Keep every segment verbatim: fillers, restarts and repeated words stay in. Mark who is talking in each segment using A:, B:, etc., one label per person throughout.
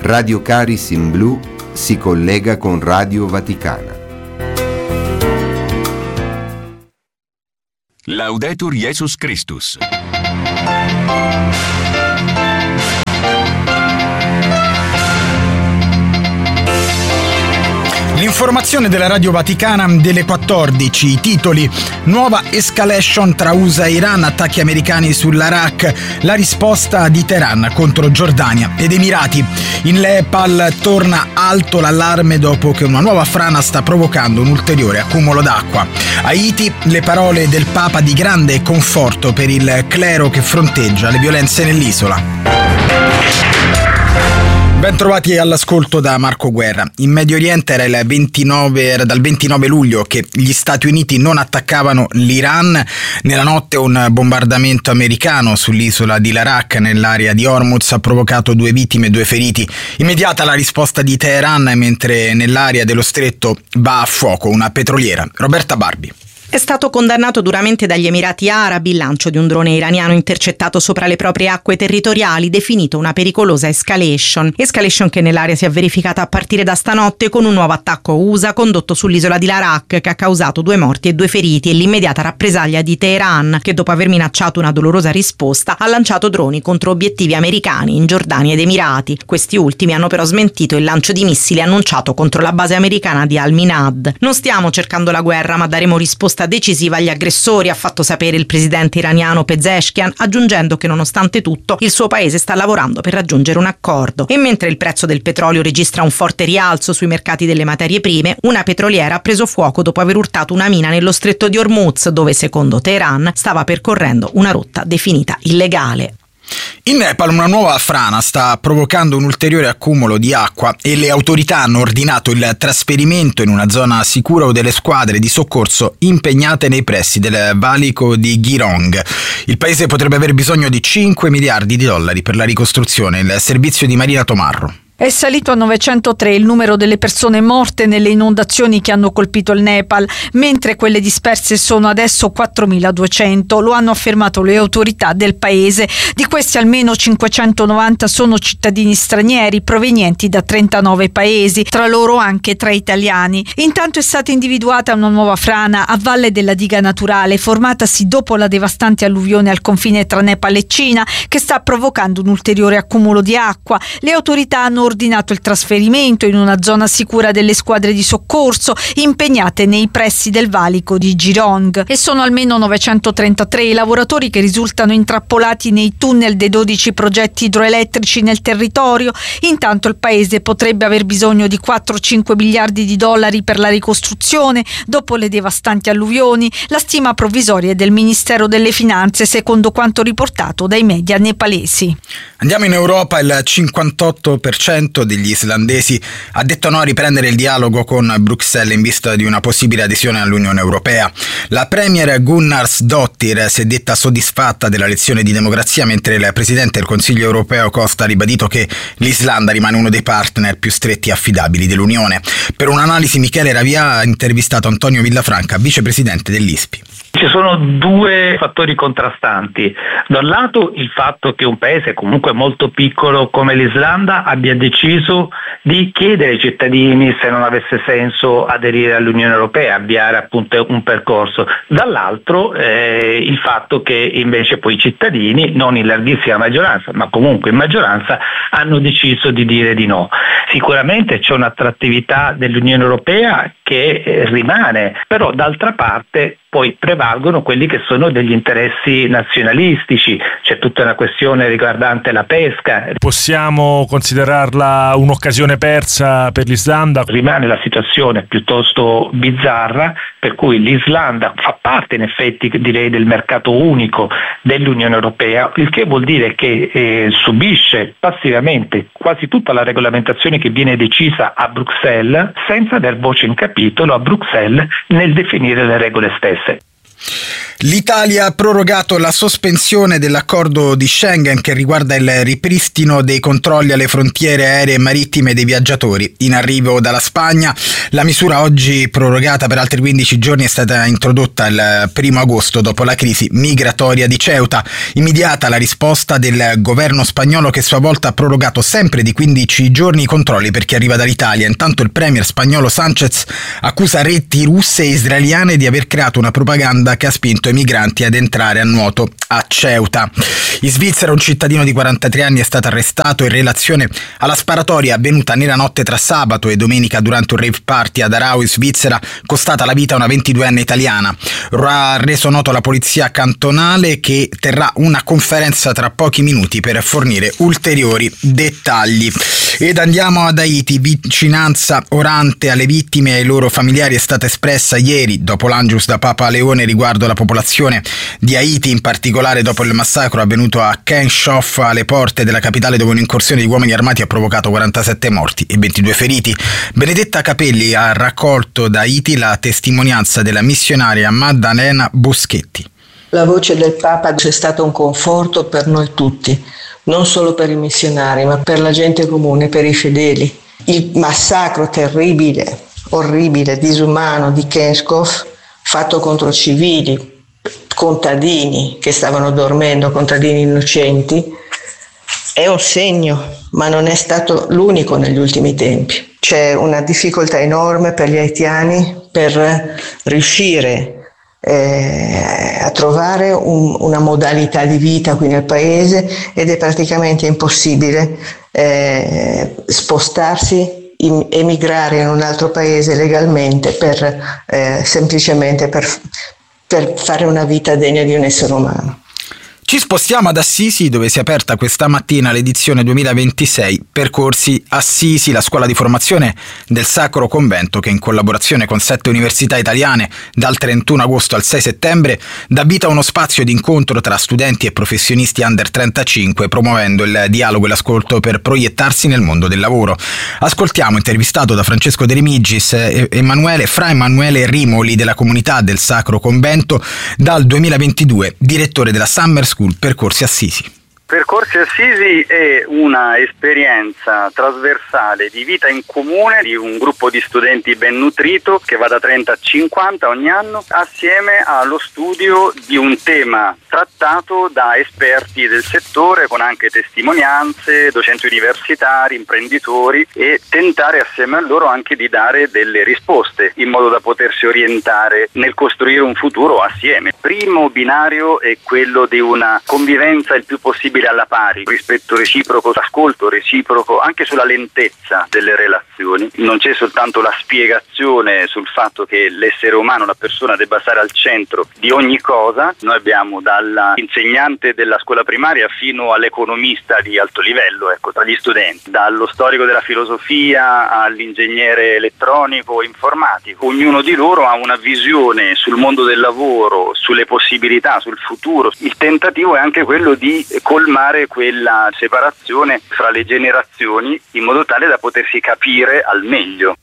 A: Radio Caris in Blu si collega con Radio Vaticana.
B: Laudetur Jesus Christus.
C: L'informazione della Radio Vaticana delle quattordici, i titoli: nuova escalation tra U S A e Iran, attacchi americani sull'Iraq, la risposta di Teheran contro Giordania ed Emirati. In Nepal torna alto l'allarme dopo che una nuova frana sta provocando un ulteriore accumulo d'acqua. Haiti, le parole del Papa di grande conforto per il clero che fronteggia le violenze nell'isola. Ben trovati all'ascolto da Marco Guerra. In Medio Oriente era il ventinove, era dal ventinove luglio che gli Stati Uniti non attaccavano l'Iran. Nella notte un bombardamento americano sull'isola di Larak, nell'area di Hormuz, ha provocato due vittime e due feriti. Immediata la risposta di Teheran, mentre nell'area dello stretto va a fuoco una petroliera. Roberta Barbi.
D: È stato condannato duramente dagli Emirati Arabi il lancio di un drone iraniano intercettato sopra le proprie acque territoriali, definito una pericolosa escalation. Escalation che nell'area si è verificata a partire da stanotte con un nuovo attacco U S A condotto sull'isola di Larak, che ha causato due morti e due feriti, e l'immediata rappresaglia di Teheran, che dopo aver minacciato una dolorosa risposta ha lanciato droni contro obiettivi americani in Giordania ed Emirati. Questi ultimi hanno però smentito il lancio di missili annunciato contro la base americana di Al-Minhad. Non stiamo cercando la guerra, ma daremo risposta decisiva agli aggressori, ha fatto sapere il presidente iraniano Pezeshkian, aggiungendo che nonostante tutto il suo paese sta lavorando per raggiungere un accordo. E mentre il prezzo del petrolio registra un forte rialzo sui mercati delle materie prime, una petroliera ha preso fuoco dopo aver urtato una mina nello stretto di Hormuz, dove secondo Teheran stava percorrendo una rotta definita illegale.
C: In Nepal una nuova frana sta provocando un ulteriore accumulo di acqua e le autorità hanno ordinato il trasferimento in una zona sicura delle squadre di soccorso impegnate nei pressi del valico di Girong. Il paese potrebbe aver bisogno di cinque miliardi di dollari per la ricostruzione. Il servizio di Marina Tomarro.
E: È salito a novecentotre il numero delle persone morte nelle inondazioni che hanno colpito il Nepal, mentre quelle disperse sono adesso quattromiladuecento, lo hanno affermato le autorità del paese. Di questi almeno cinquecentonovanta sono cittadini stranieri provenienti da trentanove paesi, tra loro anche tre italiani. Intanto è stata individuata una nuova frana a valle della diga naturale, formatasi dopo la devastante alluvione al confine tra Nepal e Cina, che sta provocando un ulteriore accumulo di acqua. Le autorità hanno ordinato il trasferimento in una zona sicura delle squadre di soccorso impegnate nei pressi del valico di Girong, e sono almeno novecentotrentatré i lavoratori che risultano intrappolati nei tunnel dei dodici progetti idroelettrici nel territorio. Intanto il paese potrebbe aver bisogno di quattro cinque miliardi di dollari per la ricostruzione dopo le devastanti alluvioni. La stima provvisoria è del Ministero delle Finanze, secondo quanto riportato dai media nepalesi.
C: Andiamo in Europa. Il cinquantotto per cento degli islandesi ha detto no a riprendere il dialogo con Bruxelles in vista di una possibile adesione all'Unione Europea. La premier Gunnarsdottir si è detta soddisfatta della lezione di democrazia, mentre il presidente del Consiglio Europeo Costa ha ribadito che l'Islanda rimane uno dei partner più stretti e affidabili dell'Unione. Per un'analisi Michele Ravia ha intervistato Antonio Villafranca, vicepresidente dell'I S P I.
F: Ci sono due fattori contrastanti. Da un lato il fatto che un paese comunque molto piccolo come l'Islanda abbia deciso di chiedere ai cittadini se non avesse senso aderire all'Unione Europea, avviare appunto un percorso. Dall'altro eh, il fatto che invece poi i cittadini, non in larghissima maggioranza, ma comunque in maggioranza, hanno deciso di dire di no. Sicuramente c'è un'attrattività dell'Unione Europea che eh, rimane, però d'altra parte poi prevalgono quelli che sono degli interessi nazionalistici, c'è tutta una questione riguardante la pesca.
G: Possiamo considerarla un'occasione persa per l'Islanda?
F: Rimane la situazione piuttosto bizzarra, per cui l'Islanda fa parte in effetti, direi, del mercato unico dell'Unione Europea, il che vuol dire che eh, subisce passivamente quasi tutta la regolamentazione che viene decisa a Bruxelles, senza dar voce in capitolo a Bruxelles nel definire le regole stesse.
C: L'Italia ha prorogato la sospensione dell'accordo di Schengen che riguarda il ripristino dei controlli alle frontiere aeree e marittime dei viaggiatori in arrivo dalla Spagna. La misura, oggi prorogata per altri quindici giorni, è stata introdotta il primo agosto dopo la crisi migratoria di Ceuta. Immediata la risposta del governo spagnolo, che a sua volta ha prorogato sempre di quindici giorni i controlli per chi arriva dall'Italia. Intanto il premier spagnolo Sánchez accusa reti russe e israeliane di aver creato una propaganda che ha spinto i migranti ad entrare a nuoto a Ceuta. In Svizzera un cittadino di quarantatré anni è stato arrestato in relazione alla sparatoria avvenuta nella notte tra sabato e domenica durante un rave party ad Aarau in Svizzera, costata la vita a una ventiduenne italiana. Lo ha reso noto la polizia cantonale, che terrà una conferenza tra pochi minuti per fornire ulteriori dettagli. Ed andiamo ad Haiti. Vicinanza orante alle vittime e ai loro familiari è stata espressa ieri, dopo l'Angelus da Papa Leone, riguardo alla popolazione di Haiti, in particolare dopo il massacro avvenuto a Kenchoff, alle porte della capitale, dove un'incursione di uomini armati ha provocato quarantasette morti e ventidue feriti. Benedetta Capelli ha raccolto da Haiti la testimonianza della missionaria Maddalena Boschetti.
H: La voce del Papa è stata un conforto per noi tutti, non solo per i missionari, ma per la gente comune, per i fedeli. Il massacro terribile, orribile, disumano di Kenchoff, fatto contro civili, contadini che stavano dormendo, contadini innocenti, è un segno, ma non è stato l'unico negli ultimi tempi. C'è una difficoltà enorme per gli haitiani per riuscire eh, a trovare un, una modalità di vita qui nel paese, ed è praticamente impossibile eh, spostarsi, emigrare in un altro paese legalmente per eh, semplicemente per, per fare una vita degna di un essere umano.
C: Ci spostiamo ad Assisi, dove si è aperta questa mattina l'edizione duemilaventisei Percorsi Assisi, la scuola di formazione del Sacro Convento, che in collaborazione con sette università italiane dal trentuno agosto al sei settembre dà vita a uno spazio di incontro tra studenti e professionisti under trentacinque, promuovendo il dialogo e l'ascolto per proiettarsi nel mondo del lavoro. Ascoltiamo, intervistato da Francesco De Remigis, Emanuele, Fra Emanuele Rimoli, della comunità del Sacro Convento, dal duemilaventidue direttore della Summer School Percorsi Assisi.
I: Percorsi Assisi è una esperienza trasversale di vita in comune di un gruppo di studenti ben nutrito che va da trenta a cinquanta ogni anno, assieme allo studio di un tema trattato da esperti del settore, con anche testimonianze, docenti universitari, imprenditori, e tentare assieme a loro anche di dare delle risposte in modo da potersi orientare nel costruire un futuro assieme. Primo binario è quello di una convivenza il più possibile alla pari, rispetto reciproco, ascolto reciproco, anche sulla lentezza delle relazioni. Non c'è soltanto la spiegazione sul fatto che l'essere umano, la persona, debba stare al centro di ogni cosa. Noi abbiamo dall'insegnante della scuola primaria fino all'economista di alto livello, ecco, tra gli studenti, dallo storico della filosofia all'ingegnere elettronico o informatico. Ognuno di loro ha una visione sul mondo del lavoro, sulle possibilità, sul futuro. Il tentativo è anche quello di colmare quella separazione fra le generazioni in modo tale da potersi capire al meglio.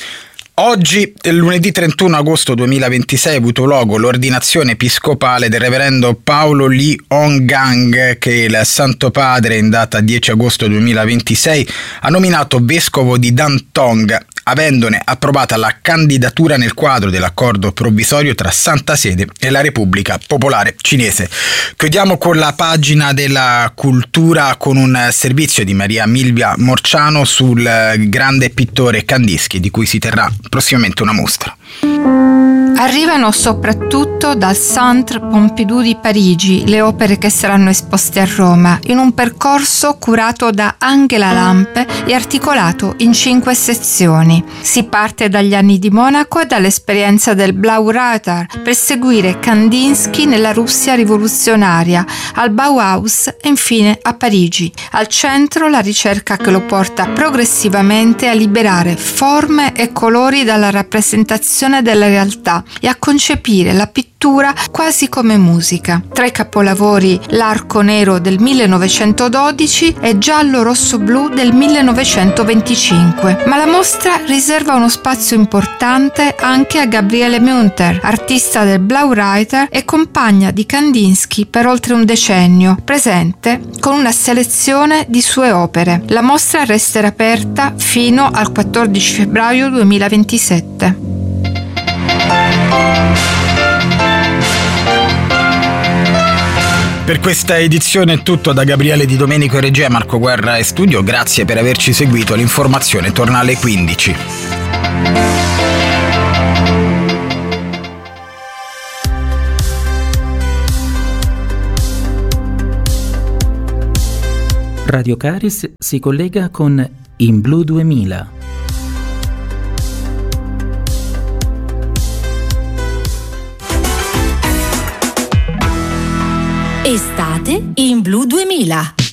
C: Oggi, lunedì trentuno agosto duemilaventisei, ha avuto luogo l'ordinazione episcopale del reverendo Paolo Lee Hong-gang, che il Santo Padre, in data dieci agosto duemilaventisei, ha nominato vescovo di Dan Tong, avendone approvata la candidatura nel quadro dell'accordo provvisorio tra Santa Sede e la Repubblica Popolare Cinese. Chiudiamo con la pagina della cultura, con un servizio di Maria Milvia Morciano sul grande pittore Kandinsky, di cui si terrà prossimamente una mostra.
J: Arrivano soprattutto dal Centre Pompidou di Parigi le opere che saranno esposte a Roma, in un percorso curato da Angela Lampe e articolato in cinque sezioni. Si parte dagli anni di Monaco e dall'esperienza del Blau Radar per seguire Kandinsky nella Russia rivoluzionaria, al Bauhaus e infine a Parigi. Al centro la ricerca che lo porta progressivamente a liberare forme e colori dalla rappresentazione della realtà, e a concepire la pittura quasi come musica. Tra i capolavori L'Arco Nero del millenovecentododici e Giallo Rosso Blu del millenovecentoventicinque, ma la mostra riserva uno spazio importante anche a Gabriele Münter, artista del Blaureiter e compagna di Kandinsky per oltre un decennio, presente con una selezione di sue opere. La mostra resterà aperta fino al quattordici febbraio duemilaventisette.
C: Per questa edizione è tutto. Da Gabriele Di Domenico e regia, Marco Guerra e studio. Grazie per averci seguito. L'informazione torna alle quindici.
K: Radio Caris si collega con In Blu duemila.
L: Estate in Blu duemila.